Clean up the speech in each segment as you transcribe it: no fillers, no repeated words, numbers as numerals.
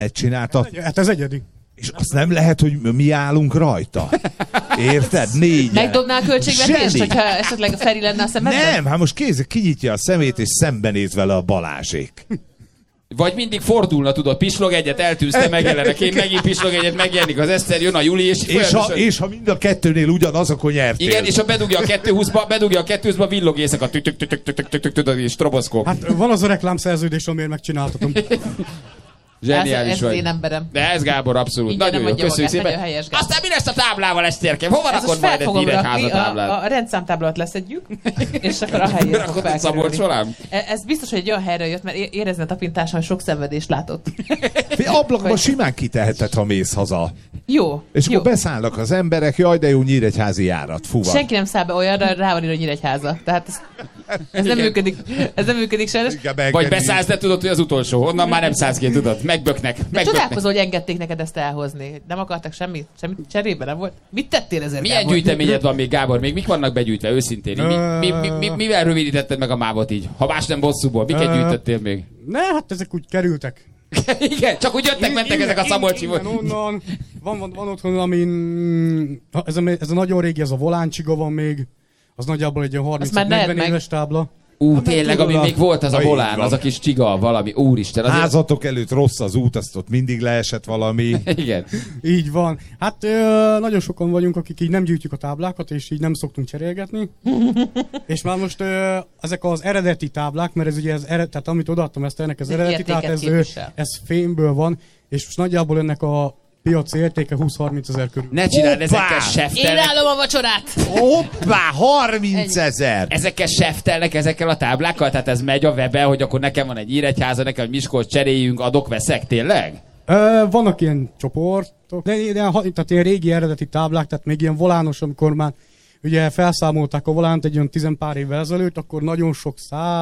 csináltat. Hát ez egyedi. És azt nem lehet, hogy mi állunk rajta. Érted? 4. Megdobnál a költségvetést, hogyha esetleg Feri lenne a szemedben? Nem, hát most kézzel kinyitja a szemét, és szembenéz vele a Balázsék. Vagy mindig fordulna, tudod, pislog egyet, eltűzte, megjelenek, én megint pislog egyet, megjelenik az Eszter, jön a Juli, és ha mind a kettőnél ugyanaz, akkor nyertél. Igen, és ha bedugja a 220-ba, villog éjszaka, tudod, és stroboszkóp. Hát van az a reklámszerződés, amiért megcsináltatom. Zseniális ez vagy. én emberem. De ez Gábor abszolút. Nagyon jó, köszönjük szépen. Aztán mi lesz a táblával, Eszterke? Hova rakod majd egy Nyíregyháza táblát? A rendszámtáblát leszedjük, és akkor a helyére fog felkerülni. Ez biztos, hogy egy olyan helyre jött, mert érezne a tapintáson, hogy sok szenvedést látott. Ablakban simán kiteheted, ha mész haza. Jó. És akkor beszállnak az emberek, jaj, de jó nyíregyházi járat, fuva. Senki nem száll be olyanra, rá van írva Nyíregyháza. Tehát ez nem működik. Ez nem működik sajnos. Vagy beszállsz, de tudod, hogy az utolsó. Onnan már nem szállsz ki, tudod. Megböknek. Csodálkozol, hogy engedték neked ezt elhozni. Nem akartak semmit cserébe, nem volt? Mit tettél ezért, Milyen Gábor? gyűjteményed van még, Gábor? Még mik vannak begyűjtve, őszintén? Mivel rövidítetted meg a mávot így? Ha más nem bosszúból, miket gyűjtöttél még? Ne, hát ezek úgy kerültek. Igen, csak úgy jöttek, mentek ezek a Szabolcsiból. Onnan, van otthon, amin ez a nagyon régi, ez a Voláncsiga van még. Az nagyjából egy 30-40 éves tábla. Tényleg, ami még volt, az a volán, az a kis csiga, valami, úristen. Azért... Házatok előtt rossz az út, azt ott mindig leesett valami. Igen. Így van. Hát nagyon sokan vagyunk, akik így nem gyűjtjük a táblákat, és így nem szoktunk cserélgetni. És már most ezek az eredeti táblák, mert ez ugye, tehát amit odaadtam ennek az eredeti, tehát ez fémből van, és most nagyjából ennek a piaci értéke 20-30 ezer körül. Ne csináld, ezekkel seftelnek. Én állom a vacsorát! Hoppá, 30 000! Ezekkel seftelnek, ezekkel a táblákkal? Tehát ez megy a webben, hogy akkor nekem van egy Nyíregyháza, nekem egy Miskolc, cseréljünk, adok-veszek, tényleg? Vannak ilyen csoportok, tehát ilyen régi eredeti táblák, tehát még ilyen volános, amikor már ugye felszámolták a volánt egy olyan 10 pár évvel ezelőtt, akkor nagyon sok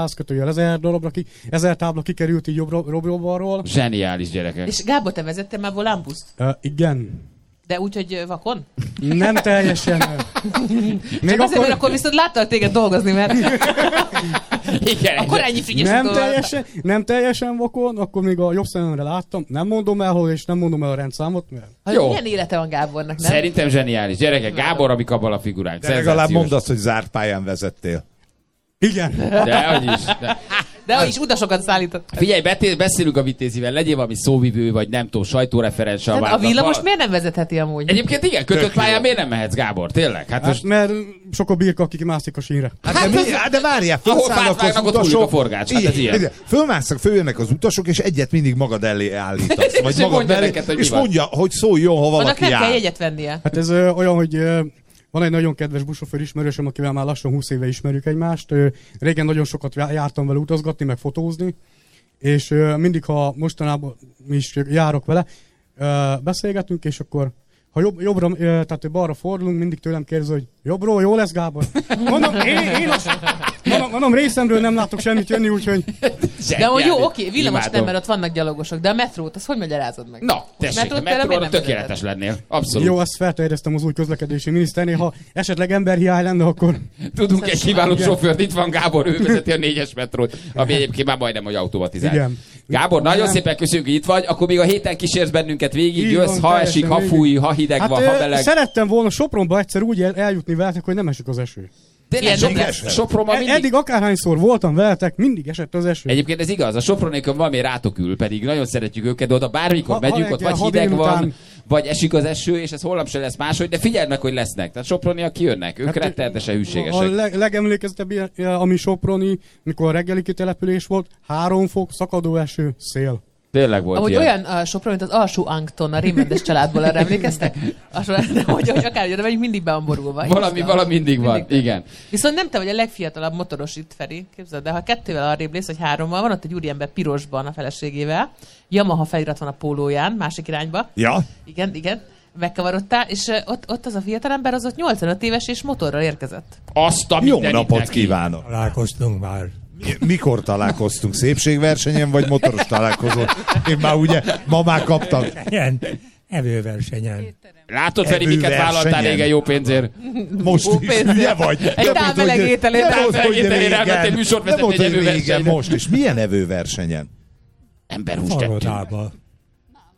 1000 tábla kikerült így jobbról-balról. Zseniális, gyerekek. És Gábor, te vezettél már volánbuszt? Igen. De úgy, hogy vakon? Nem teljesen. Még azért, mert akkor viszont láttal téged dolgozni, mert... Igen, akkor ennyi frigyes nem teljesen vakon, akkor még a jobb szememre láttam. Nem mondom el hol, és nem mondom el a rendszámot. Mert... Jó. Milyen élete van Gábornak, nem? Szerintem zseniális. Gyerekek, Gábor, amik abban a figuránk. De legalább mondd azt, hogy zárt pályán vezettél. Igen. Dehogy is. De is utasokat szállított. Figyelj, beszélünk a Vitézivel, legyél valami szóvivő, vagy nem tudom, sajtóreferens. A villamos miért nem vezetheti amúgy? Egyébként igen, kötött pályán miért nem mehetsz, Gábor? Tényleg? Hát most... Mert sok a birka, akik mászik a sínre. De várjál, fölszállnak az utasok. A forgács, hát ez ilyen. Fölmásznak, följönnek az utasok, és egyet mindig magad elé állítasz. Vagy magad mellé, és mondja, hogy szóljon, ha valaki jár. Nem kell jegyet vennie. Hát ez olyan, hogy... Van egy nagyon kedves buszsofőr ismerősöm, akivel már lassan 20 éve ismerjük egymást. Régen nagyon sokat jártam vele utazgatni, meg fotózni, és mindig, ha mostanában is járok vele, beszélgetünk, és akkor ha jobbra, tehát balra fordulunk, mindig tőlem kérdezi, hogy jobbról, jó lesz, Gábor? Mondom, részemről nem látok semmit jönni, úgyhogy... De hogy jó, oké, villamos nem, mert ott vannak gyalogosok, de a metrót, azt hogy magyarázod meg? Na, tessék, a metróra tökéletes lennél. Abszolút. Jó, ezt felterjesztem az új közlekedési miniszternél, ha esetleg emberhiány lenne, akkor... Tudunk egy kiváló sofőrt, itt van Gábor, ő vezeti a 4-es metrót, ami egyébként már majdnem, hogy automatizált. Igen. Gábor, nagyon szépen köszönjük, hogy itt vagy, akkor még a héten kísérsz bennünket végig, jössz, ha esik, ha fúj, ha hideg van, ha meleg. Szerettem volna Sopronba egyszer úgy eljutni veletek, hogy nem esik az eső. Eddig akárhányszor voltam veletek, mindig esett az eső. Egyébként ez igaz, a Sopronékon valami rátok ül, pedig nagyon szeretjük őket, de oda bármikor megyünk, ott vagy hideg van, vagy esik az eső, és ez holnap se lesz máshogy, de figyeld meg, hogy lesznek. Tehát Soproniak kijönnek, ők rettenetesen hűségesek. A legemlékezetebb, ami Soproni, mikor a reggeli kitelepülés volt, 3 fok, szakadó eső, szél. Tényleg volt ahogy ilyen. Olyan a Sopron, mint az alsó Angton, a Rémmendes családból, erre emlékeztek? Hogy akár oda megyünk, mindig be van borulva. Valami mindig van, igen. Viszont nem te vagy a legfiatalabb motoros itt, Feri, képzeld, de ha 2-vel arrébb lész, vagy 3-mal, van ott egy úriember pirosban a feleségével, Yamaha felirat van a pólóján, másik irányba. Ja. Igen. Megkavarodtál, és ott az a fiatalember az ott 85 éves és motorral érkezett. Azt a jó napot kívánok! Találkoztunk már. Mikor találkoztunk? Szépségversenyen vagy motoros találkozón? Én már ugye ma már kaptam. Ilyen evőversenyen. Látod, Feri, miket vállaltál régen jó pénzért? Most is hülye vagy. Egy távmeleg ételén elmentél műsort vezetni egy evőversenyen. Most is. Milyen evőversenyen? Emberhúst tettünk.